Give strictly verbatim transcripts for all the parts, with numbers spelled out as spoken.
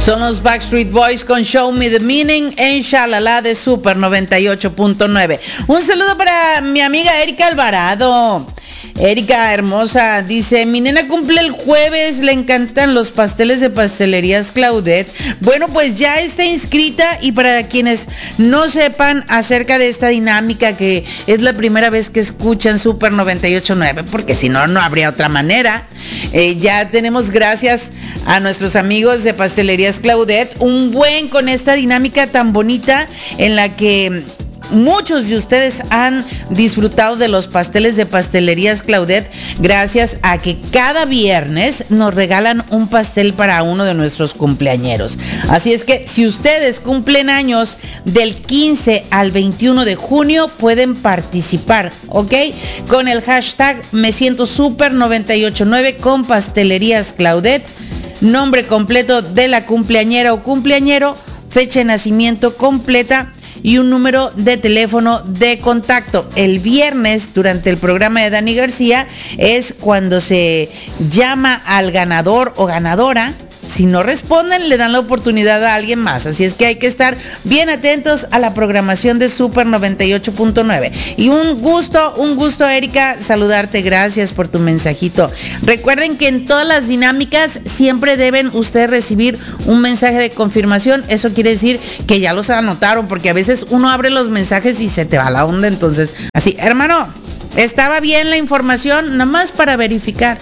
Son los Backstreet Boys con Show Me the Meaning en Shalala de Super noventa y ocho punto nueve. Un saludo para mi amiga Erika Alvarado. Erika hermosa dice: mi nena cumple el jueves, le encantan los pasteles de Pastelerías Claudette. Bueno, pues ya está inscrita, y para quienes no sepan acerca de esta dinámica, que es la primera vez que escuchan Super noventa y ocho punto nueve, porque si no, no habría otra manera. Eh, ya tenemos, gracias a nuestros amigos de Pastelerías Claudette, un buen con esta dinámica tan bonita en la que muchos de ustedes han disfrutado de los pasteles de Pastelerías Claudette, gracias a que cada viernes nos regalan un pastel para uno de nuestros cumpleañeros. Así es que si ustedes cumplen años del quince al veintiuno de junio, pueden participar, ¿ok? Con el hashtag Me Siento Super noventa y ocho punto nueve con Pastelerías Claudette, nombre completo de la cumpleañera o cumpleañero, fecha de nacimiento completa y un número de teléfono de contacto. El viernes, durante el programa de Dani García, es cuando se llama al ganador o ganadora. Si no responden, le dan la oportunidad a alguien más. Así es que hay que estar bien atentos a la programación de Super noventa y ocho punto nueve. Y un gusto, un gusto, Erika, saludarte. Gracias por tu mensajito. Recuerden que en todas las dinámicas siempre deben ustedes recibir un mensaje de confirmación. Eso quiere decir que ya los anotaron, porque a veces uno abre los mensajes y se te va la onda. Entonces, así, hermano, ¿estaba bien la información? Nada más para verificar.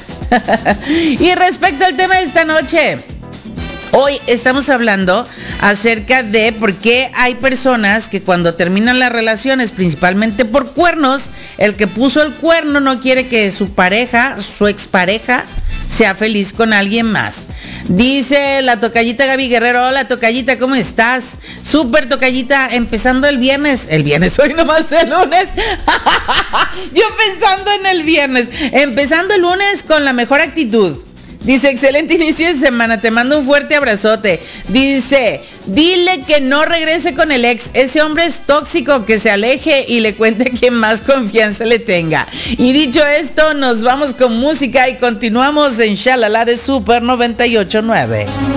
Y respecto al tema de esta noche, hoy estamos hablando acerca de por qué hay personas que cuando terminan las relaciones, principalmente por cuernos, el que puso el cuerno no quiere que su pareja, su expareja, sea feliz con alguien más. Dice la tocallita Gaby Guerrero: hola tocallita, ¿cómo estás? Súper tocallita, empezando el viernes, el viernes, hoy nomás el lunes, yo pensando en el viernes, empezando el lunes con la mejor actitud. Dice: excelente inicio de semana, te mando un fuerte abrazote. Dice: dile que no regrese con el ex, ese hombre es tóxico, que se aleje y le cuente quien más confianza le tenga. Y dicho esto, nos vamos con música y continuamos en Shalala de Super noventa y ocho punto nueve.